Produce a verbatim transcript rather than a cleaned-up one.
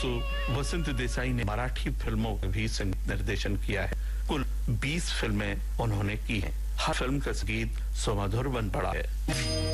दोस्तों, वसंत देसाई ने मराठी फिल्मों का भी संगीत निर्देशन किया है। कुल बीस फिल्में उन्होंने की हैं। हर फिल्म का संगीत सुमधुर बन पड़ा है।